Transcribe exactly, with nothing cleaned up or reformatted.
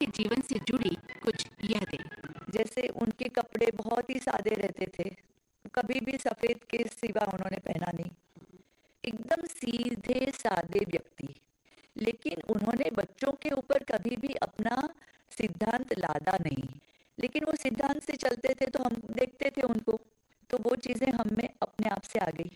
के जीवन से जुड़ी कुछ यादें। जैसे उनके कपड़े बहुत ही सादे रहते थे, कभी भी सफ़ेद के सिवा उन्होंने पहना नहीं। एकदम सीधे सादे व्यक्ति, लेकिन उन्होंने बच्चों के ऊपर कभी भी अपना सिद्धांत लादा नहीं, लेकिन वो सिद्धांत से चलते थे तो हम देखते थे उनको, तो वो चीज़ें हम में अपने आप से आ गई।